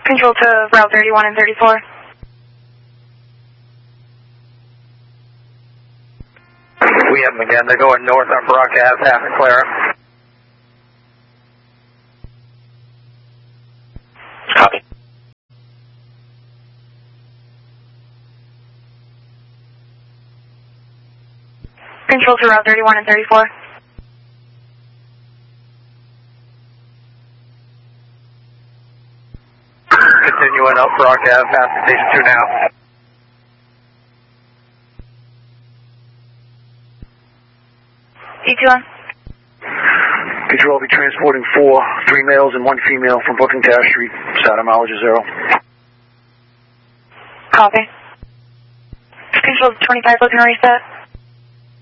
Control to Route 31 and 34. We have them again. They're going north on Brock Ave, Santa Clara. Copy. Control to Route 31 and 34. Continuing up Brock Ave, past Station 2 now. D2 on. Control will be transporting 3 males and 1 female from Brooklyn Tower Street, status mileage is 0. Copy. Control to 25 looking reset.